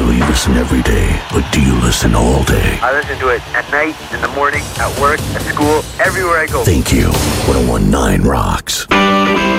know you listen every day, but do you listen all day? I listen to it at night, in the morning, at work, at school, everywhere I go. Thank you. 101.9 rocks.